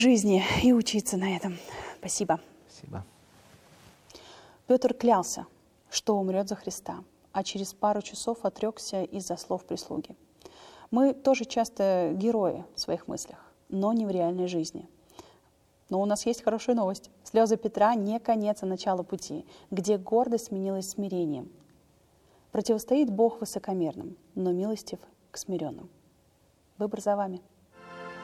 жизни и учиться на этом. Спасибо. Спасибо. Петр клялся, что умрет за Христа, а через пару часов отрекся из-за слов прислуги. Мы тоже часто герои в своих мыслях, но не в реальной жизни. Но у нас есть хорошая новость. Слезы Петра не конец, а начало пути, где гордость сменилась смирением. Противостоит Бог высокомерным, но милостив к смиренным. Выбор за вами.